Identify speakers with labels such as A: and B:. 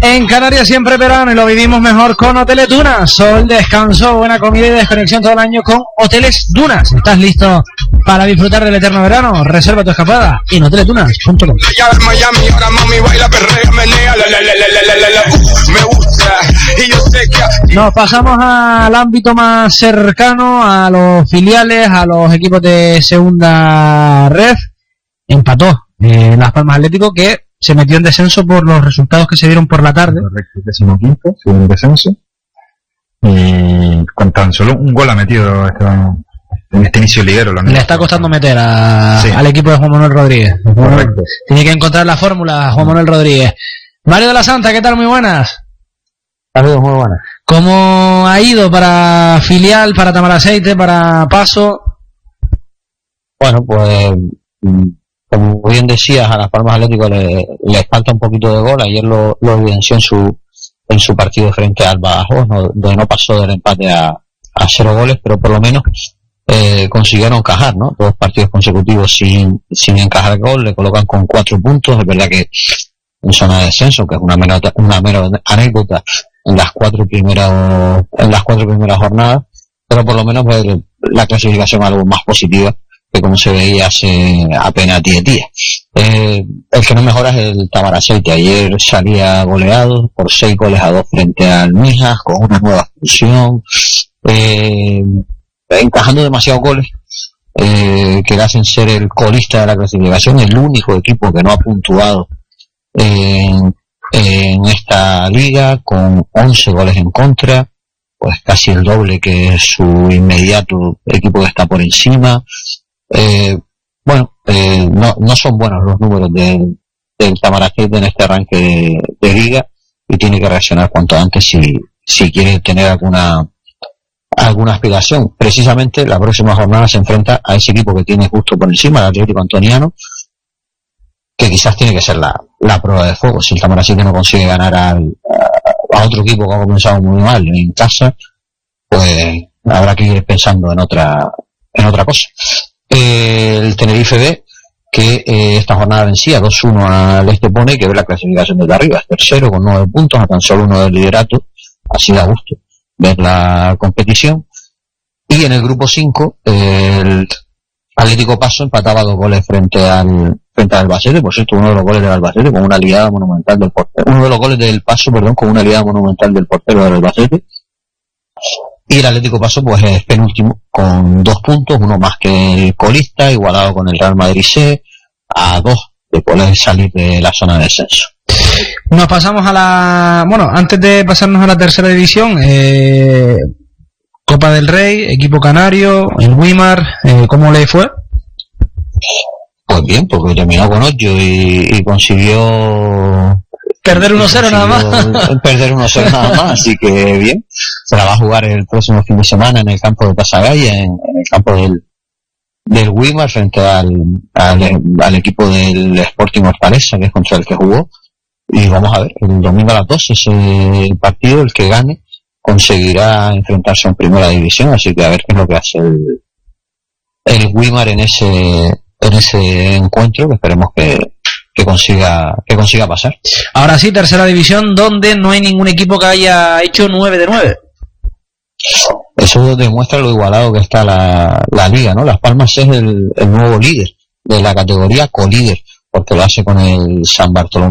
A: En Canarias siempre verano y lo vivimos mejor con Hoteles Dunas. Sol, descanso, buena comida y desconexión todo el año con Hoteles Dunas. ¿Estás listo para disfrutar del eterno verano? Reserva tu escapada en hotelesdunas.com.
B: Miami, ahora mami baila, perrea, menea, me gusta y yo sé que...
A: Nos pasamos al ámbito más cercano, a los filiales, a los equipos de segunda red. Empató Las Palmas Atlético, que se metió en descenso por los resultados que se dieron por la tarde.
C: Correcto, 15º, segundo en descenso. Y con tan solo un gol ha metido en este inicio liguero.
A: Le está costando meter al equipo de Juan Manuel Rodríguez.
C: Correcto.
A: Tiene que encontrar la fórmula Juan Manuel Rodríguez. Mario de la Santa, ¿qué tal? Muy buenas.
D: Saludos, muy buenas.
A: ¿Cómo ha ido para filial, para Tamaraceite, para Paso?
D: Bueno, pues como bien decías, a Las Palmas Atlético le falta un poquito de gol. Ayer lo evidenció en su partido frente al Badajoz, donde no pasó del empate a 0 goles, pero por lo menos consiguieron encajar, ¿no? 2 partidos consecutivos sin encajar gol, le colocan con 4 puntos. Es verdad que en zona de descenso, que es una mera anécdota en las 4 primeras jornadas, pero por lo menos la clasificación es algo más positiva que como se veía hace apenas 10 días. El que no mejora es el Tamaraceite. Ayer salía goleado por 6-2 frente al Mijas, con una nueva expulsión, encajando demasiados goles, que le hacen ser el colista de la clasificación, el único equipo que no ha puntuado en esta liga, con 11 goles en contra, pues casi el doble que su inmediato equipo que está por encima. No son buenos los números del Tamaraceite en este arranque de liga, y tiene que reaccionar cuanto antes si quiere tener alguna aspiración. Precisamente la próxima jornada se enfrenta a ese equipo que tiene justo por encima, el Atlético Antoniano, que quizás tiene que ser la prueba de fuego. Si el Tamaraceite no consigue ganar a otro equipo que ha comenzado muy mal en casa, pues habrá que ir pensando en otra cosa. El Tenerife B, que esta jornada vencía 2-1 al Estepona, y que ve la clasificación desde arriba, es tercero con 9 puntos, a tan solo 1 del liderato. Así da gusto ver la competición. Y en el grupo 5, el Atlético Paso empataba 2 goles frente al Albacete. Por cierto, uno de los goles del Albacete con una liada monumental del portero. Uno de los goles del Paso, con una liada monumental del portero del Albacete. Y el Atlético Paso pues es penúltimo con 2 puntos, uno más que el colista, igualado con el Real Madrid C, a 2 de poder salir de la zona de descenso.
A: Nos pasamos antes de pasarnos a la tercera división, Copa del Rey, equipo canario, el Wimar, ¿cómo le fue?
D: Pues bien, porque terminó con 8 y consiguió
A: perder 1-0 nada más.
D: Perder 1-0 nada más, así que bien. Se la va a jugar el próximo fin de semana en el campo de Pasagaya, en el campo del Wimar, frente al equipo del Sporting Hortaleza, que es contra el que jugó. Y vamos a ver, el domingo a las 12 ese partido, el que gane conseguirá enfrentarse en primera división, así que a ver qué es lo que hace el Wimar en ese encuentro, que esperemos que consiga pasar.
A: Ahora sí, tercera división, donde no hay ningún equipo que haya hecho 9 de 9.
D: Eso demuestra lo igualado que está la liga, ¿no? Las Palmas es el nuevo líder de la categoría, colíder, porque lo hace con el San Bartolomé